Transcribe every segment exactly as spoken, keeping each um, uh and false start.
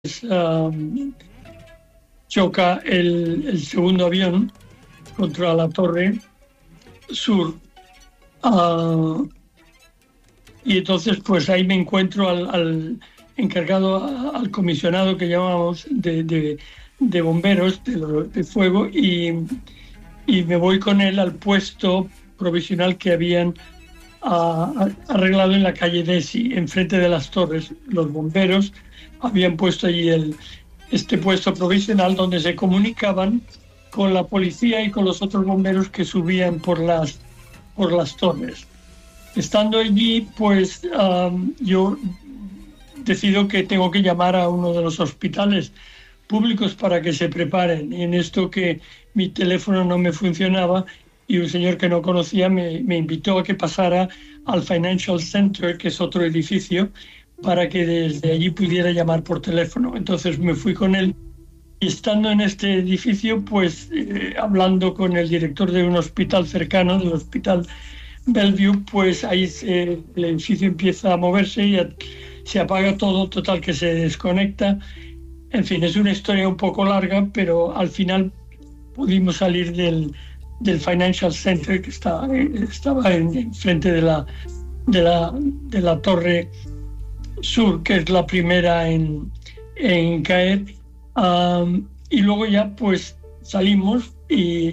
um, choca el, el segundo avión contra la torre sur. Uh, y entonces pues ahí me encuentro al, al encargado, al comisionado que llamamos de, de, de bomberos de, de fuego, y, y me voy con él al puesto provisional que habían uh, arreglado en la calle Desi, enfrente de las torres. Los bomberos habían puesto allí el, este puesto provisional donde se comunicaban con la policía y con los otros bomberos que subían por las, por las torres. Estando allí, pues um, yo decido que tengo que llamar a uno de los hospitales públicos para que se preparen. Y en esto que mi teléfono no me funcionaba y un señor que no conocía me, me invitó a que pasara al Financial Center, que es otro edificio, para que desde allí pudiera llamar por teléfono. Entonces me fui con él. Y estando en este edificio, pues eh, hablando con el director de un hospital cercano, del hospital Bellevue, pues ahí se, el edificio empieza a moverse y a, se apaga todo, total que se desconecta. En fin, es una historia un poco larga, pero al final pudimos salir del, del Financial Center, que está, estaba en, en frente de la, de, la, de la torre sur, que es la primera en, en caer. Um, y luego ya pues salimos y,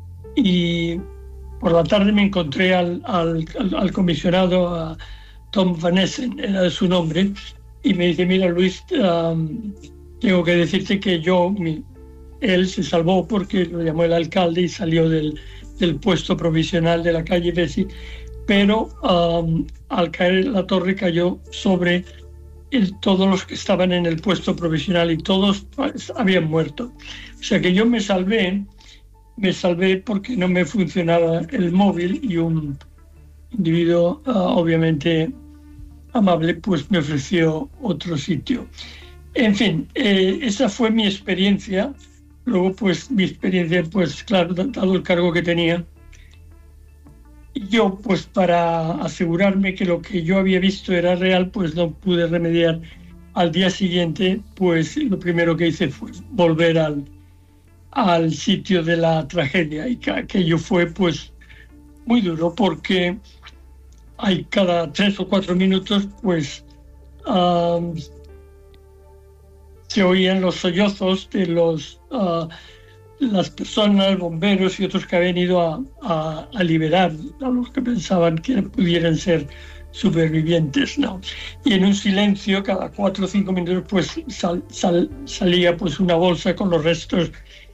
y por la tarde me encontré al, al, al comisionado, a Tom Van Essen, era su nombre, y me dice: mira, Luis, um, tengo que decirte que yo, mi, él se salvó porque lo llamó el alcalde y salió del, del puesto provisional de la calle Bessie, pero um, al caer la torre cayó sobre el, todos los que estaban en el puesto provisional y todos pues, habían muerto. O sea que yo me salvé, me salvé porque no me funcionaba el móvil, y un individuo uh, obviamente amable pues me ofreció otro sitio. En fin, eh, esa fue mi experiencia. Luego pues mi experiencia, pues claro, dado el cargo que tenía, yo pues para asegurarme que lo que yo había visto era real, pues no pude remediar. Al día siguiente pues lo primero que hice fue volver al, al sitio de la tragedia, y que aquello fue pues muy duro porque hay cada tres o cuatro minutos pues um, se oían los sollozos de los uh, las personas, bomberos y otros que habían ido a, a, a liberar a los que pensaban que pudieran ser supervivientes, ¿no? Y en un silencio, cada cuatro o cinco minutos, pues sal, sal, salía pues una bolsa con los restos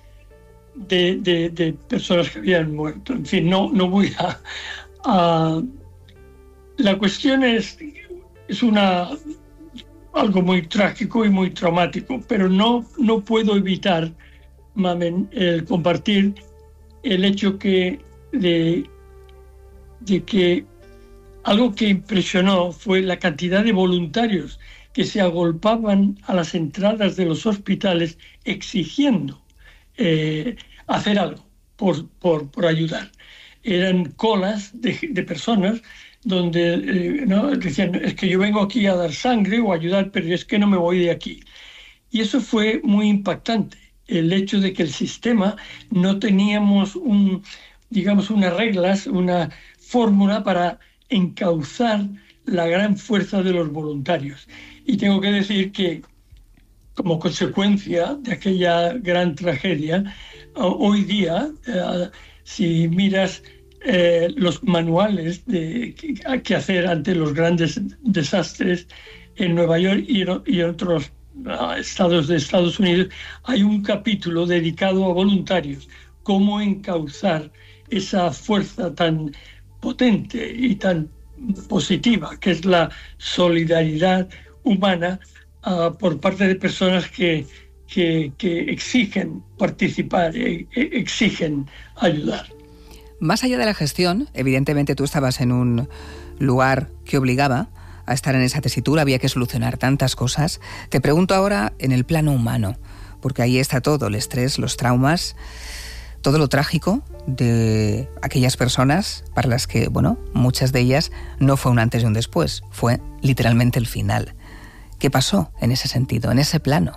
de, de, de personas que habían muerto. En fin, no, no voy a, a... La cuestión es, es una, algo muy trágico y muy traumático, pero no, no puedo evitar, Mamen, el compartir el hecho que de, de que algo que impresionó fue la cantidad de voluntarios que se agolpaban a las entradas de los hospitales exigiendo eh, hacer algo por, por, por ayudar. Eran colas de, de personas donde eh, ¿no? decían: es que yo vengo aquí a dar sangre o a ayudar, pero es que no me voy de aquí. Y eso fue muy impactante, el hecho de que el sistema no teníamos un, digamos, unas reglas, una fórmula para encauzar la gran fuerza de los voluntarios. Y tengo que decir que, como consecuencia de aquella gran tragedia, hoy día, eh, si miras eh, los manuales de qué hacer ante los grandes desastres en Nueva York y en, y en otros estados de Estados Unidos, hay un capítulo dedicado a voluntarios, cómo encauzar esa fuerza tan potente y tan positiva que es la solidaridad humana uh, por parte de personas que, que, que exigen participar, e, e, exigen ayudar. Más allá de la gestión, evidentemente tú estabas en un lugar que obligaba a estar en esa tesitura, había que solucionar tantas cosas. Te pregunto ahora en el plano humano, porque ahí está todo, el estrés, los traumas, todo lo trágico de aquellas personas para las que, bueno, muchas de ellas no fue un antes y un después, fue literalmente el final. ¿Qué pasó en ese sentido, en ese plano?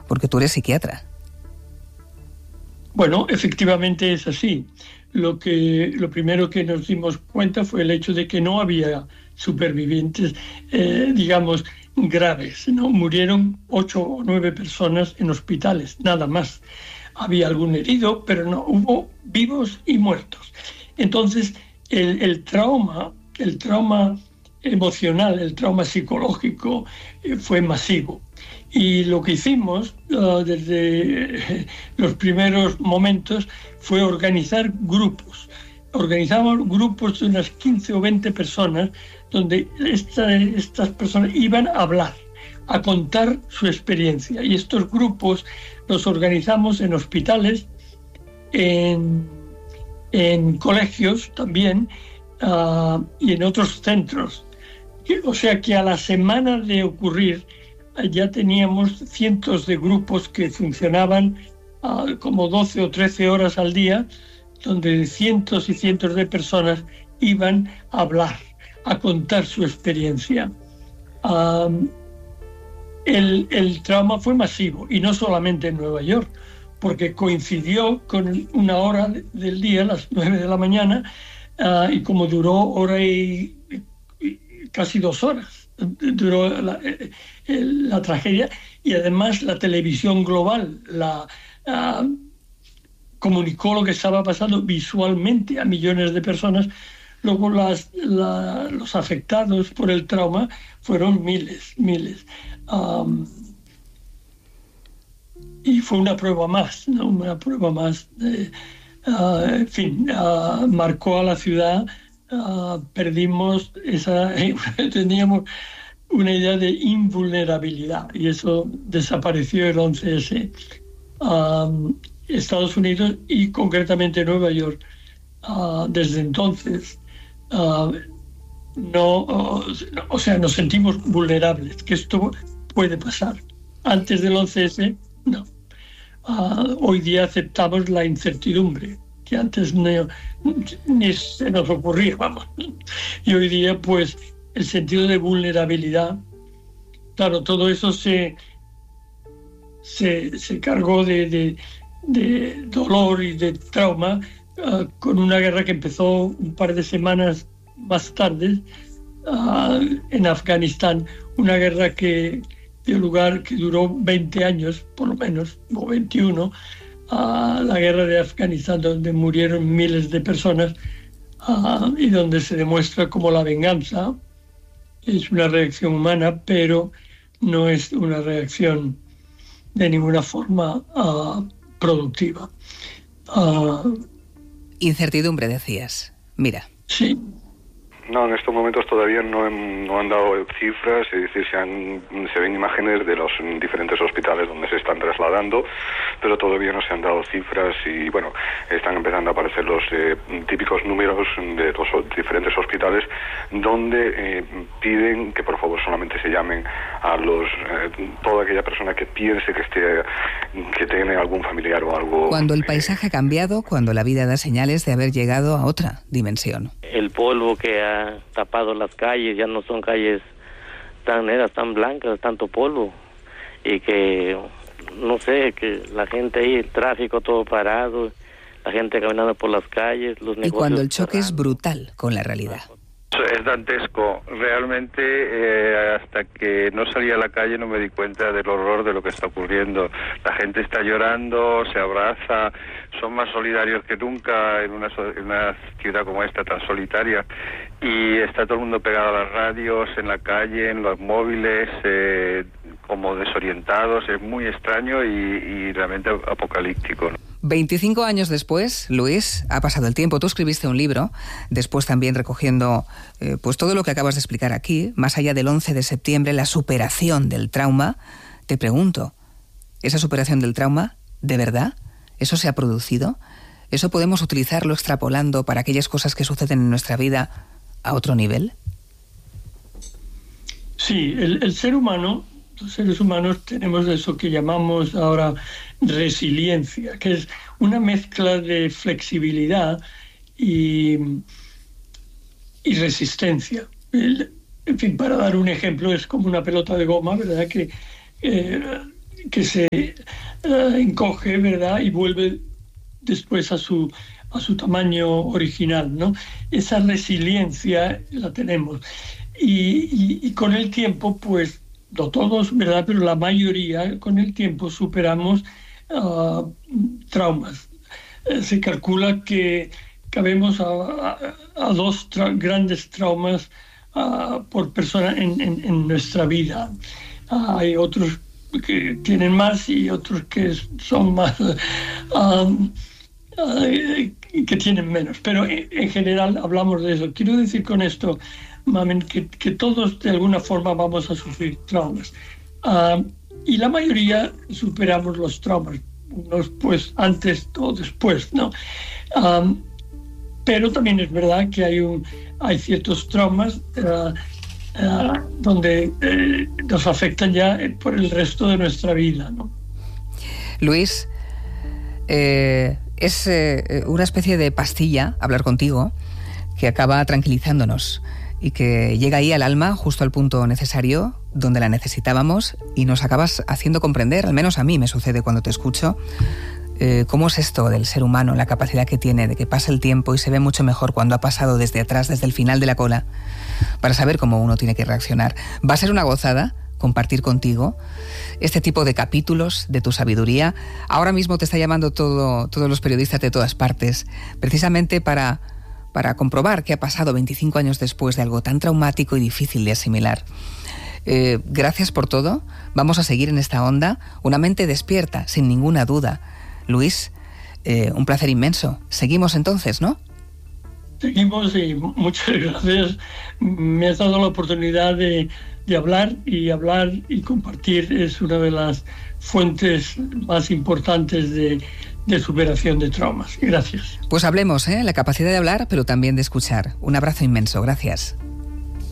porque tú eres psiquiatra. Bueno, efectivamente es así. Lo que lo primero que nos dimos cuenta fue el hecho de que no había supervivientes, eh, digamos, graves, ¿no? Murieron ocho o nueve personas en hospitales, nada más. Había algún herido, pero no hubo vivos y muertos. Entonces, el, el trauma, el trauma emocional, el trauma psicológico eh, fue masivo. Y lo que hicimos uh, desde los primeros momentos fue organizar grupos. Organizamos grupos de unas quince o veinte personas donde esta, estas personas iban a hablar, a contar su experiencia. Y estos grupos los organizamos en hospitales, en, en colegios también uh, y en otros centros. O sea que a la semana de ocurrir ya teníamos cientos de grupos que funcionaban uh, como doce o trece horas al día, donde cientos y cientos de personas iban a hablar, a contar su experiencia. Um, el, el trauma fue masivo, y no solamente en Nueva York, porque coincidió con una hora del día, las nueve de la mañana, uh, y como duró hora y, y casi dos horas, duró la, la tragedia, y además la televisión global la uh, comunicó lo que estaba pasando visualmente a millones de personas. Luego las, la, los afectados por el trauma fueron miles, miles. Um, y fue una prueba más, ¿no? Una prueba más. De, uh, en fin, uh, marcó a la ciudad. Uh, perdimos esa, teníamos una idea de invulnerabilidad, y eso desapareció el once ese. Um, Estados Unidos y concretamente Nueva York, uh, desde entonces uh, no, uh, o sea, nos sentimos vulnerables, que esto puede pasar. Antes del once ese, no. Uh, hoy día aceptamos la incertidumbre, que antes no, ni se nos ocurría, vamos. Y hoy día, pues, el sentido de vulnerabilidad, claro, todo eso se, se, se cargó de, de, de dolor y de trauma uh, con una guerra que empezó un par de semanas más tarde uh, en Afganistán, una guerra que dio lugar, que duró veinte años, por lo menos, o veintiuno, a la guerra de Afganistán, donde murieron miles de personas, uh, y donde se demuestra cómo la venganza es una reacción humana, pero no es una reacción de ninguna forma uh, productiva. Uh, Incertidumbre, decías. Mira. Sí. No, en estos momentos todavía no, han, no han dado cifras, es decir, se, han, se ven imágenes de los diferentes hospitales donde se están trasladando, pero todavía no se han dado cifras y, bueno, están empezando a aparecer los eh, típicos números de los diferentes hospitales donde eh, piden que por favor solamente se llamen a los eh, toda aquella persona que piense que esté que tiene algún familiar o algo. Cuando el paisaje ha cambiado, cuando la vida da señales de haber llegado a otra dimensión. El polvo que ha tapado las calles, ya no son calles tan negras, tan blancas, tanto polvo, y que, no sé, que la gente ahí, el tráfico todo parado, la gente caminando por las calles, los negocios. Y cuando el choque cerrando. Es brutal con la realidad. Es dantesco. Realmente, eh, hasta que no salí a la calle no me di cuenta del horror de lo que está ocurriendo. La gente está llorando, se abraza, son más solidarios que nunca en una, en una ciudad como esta tan solitaria. Y está todo el mundo pegado a las radios, en la calle, en los móviles, eh, como desorientados. Es muy extraño y, y realmente apocalíptico, ¿no? veinticinco años después, Luis, ha pasado el tiempo. Tú escribiste un libro, después también recogiendo eh, pues todo lo que acabas de explicar aquí, más allá del once de septiembre, la superación del trauma. Te pregunto, ¿esa superación del trauma, de verdad, eso se ha producido? ¿Eso podemos utilizarlo extrapolando para aquellas cosas que suceden en nuestra vida a otro nivel? Sí, el, el ser humano, los seres humanos tenemos eso que llamamos ahora resiliencia, que es una mezcla de flexibilidad y, y resistencia. El, en fin, para dar un ejemplo, es como una pelota de goma, ¿verdad? Que, eh, que se uh, encoge, ¿verdad? Y vuelve después a su, a su tamaño original, ¿no? Esa resiliencia la tenemos. Y, y, y con el tiempo, pues, no todos, ¿verdad? Pero la mayoría, con el tiempo, superamos uh, traumas. Eh, se calcula que cabemos a, a, a dos tra- grandes traumas uh, por persona en, en, en nuestra vida. Uh, hay otros que tienen más y otros que son más, um, uh, que tienen menos. Pero en, en general hablamos de eso. Quiero decir con esto, Mamen, que, que todos de alguna forma vamos a sufrir traumas. Uh, y la mayoría superamos los traumas, unos pues antes o después, ¿no? Um, pero también es verdad que hay, un, hay ciertos traumas uh, Uh, donde eh, nos afectan ya por el resto de nuestra vida, ¿no? Luis, eh, es eh, una especie de pastilla hablar contigo que acaba tranquilizándonos y que llega ahí al alma justo al punto necesario donde la necesitábamos y nos acabas haciendo comprender, al menos a mí me sucede cuando te escucho, eh, cómo es esto del ser humano, la capacidad que tiene de que pasa el tiempo y se ve mucho mejor cuando ha pasado desde atrás, desde el final de la cola, para saber cómo uno tiene que reaccionar. Va a ser una gozada compartir contigo este tipo de capítulos de tu sabiduría. Ahora mismo te está llamando todo, todos los periodistas de todas partes, precisamente para, para comprobar qué ha pasado veinticinco años después de algo tan traumático y difícil de asimilar. Eh, gracias por todo. Vamos a seguir en esta onda. Una mente despierta, sin ninguna duda. Luis, eh, un placer inmenso. Seguimos entonces, ¿no? Seguimos y muchas gracias. Me has dado la oportunidad de, de hablar y hablar y compartir. Es una de las fuentes más importantes de, de superación de traumas. Gracias. Pues hablemos, ¿eh? La capacidad de hablar, pero también de escuchar. Un abrazo inmenso. Gracias.